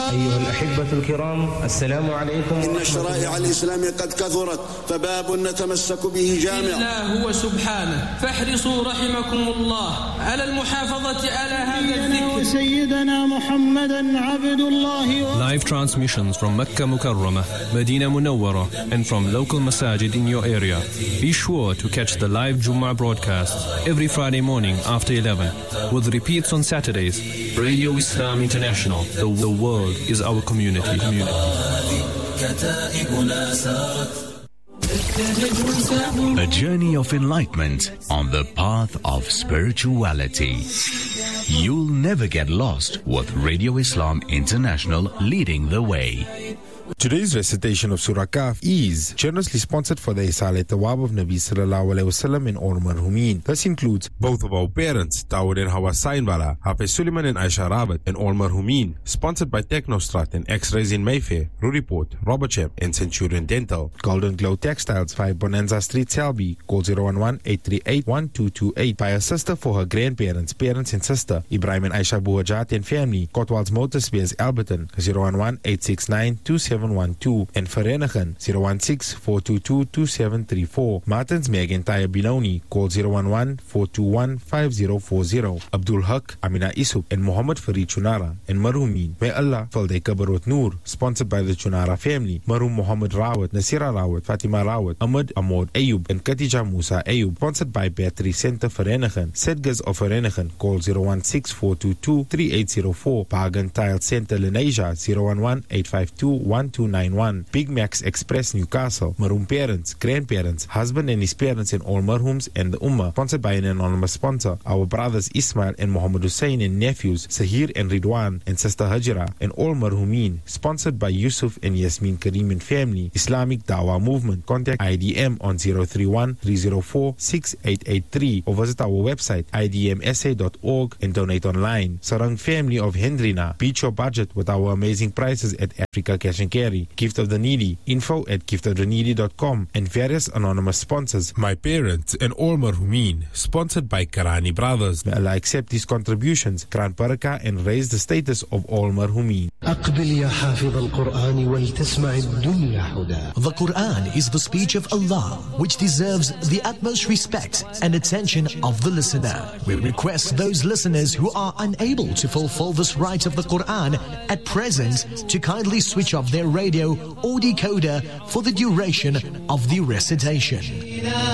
أيها الأحبة الكرام السلام عليكم. إن الشرائع الإسلامية قد كثرت فباب نتمسك به جامع الله هو سبحانه، فاحرصوا رحمكم الله على المحافظة على هذا الذكر. سيدنا محمدا عبد الله. Live transmissions from Mecca Mukarramah, Medina Munawwara and from local masajid in your area. Be sure to catch the live Jummah broadcast every Friday morning after 11 with repeats on Saturdays. Radio Islam International. The world is our community. A journey of enlightenment on the path of spirituality. You'll never get lost with Radio Islam International leading the way. Today's recitation of Surah Kahf is generously sponsored for the Isal Tawab of Nabi Sallallahu Alaihi Wasallam and all marhumin. This includes both of our parents, Dawood and Hawa Sainbala, Hafiz Suleiman and Aisha Rabat, and all marhumin. Sponsored by Technostrat and X-Rays in Mayfair, Ruriport, Robertsham and Centurion Dental. Golden Glow Textiles, 5 Bonanza Street, Selby. Call 011-838-1228. Buy a sister for her grandparents, parents and sister, Ibrahim and Aisha Buhajat and family. Kotwalds Motor Spares, Alberton. 011-869-2712. And Verenigen 016-422-2734. Martins Megentire Binoni. Call 011-421-5040. Abdul Haq, Amina Isuk and Muhammad Farid Chunara and Marhumin. May Allah fill their kabarot Noor. Sponsored by the Chunara family. Marhum Muhammad Rawat, Nasira Rawat, Fatima Rawat, Ahmad Ahmad Ayub and Khatija Musa Ayub. Sponsored by Battery Center Verenigen. Sedgers of Verenigen. Call 016-422-3804. Pagan Tile Center Lenasia 011-852-1291. Big Max Express Newcastle. Marhum parents, grandparents, husband and his parents and all marhums and the Ummah. Sponsored by an anonymous sponsor. Our brothers Ismail and Muhammad Hussein and nephews Sahir and Ridwan and sister Hajira and all marhumin. Sponsored by Yusuf and Yasmin Karim and family. Islamic Dawah Movement. Contact IDM on 031-304-6883 or visit our website idmsa.org and donate online. Sarang family of Hendrina. Beat your budget with our amazing prices at Africa Cash and Carry. Gift of the Needy. info@giftoftheneedy.com and various anonymous sponsors. My parents and all marhumin. Sponsored by Karani Brothers. May Allah accept these contributions, grant barakah and raise the status of all marhumin. The Quran is the speech of Allah, which deserves the utmost respect and attention of the listener. We request those listeners who are unable to fulfill this right of the Quran at present to kindly switch off their radio or decoder for the duration of the recitation.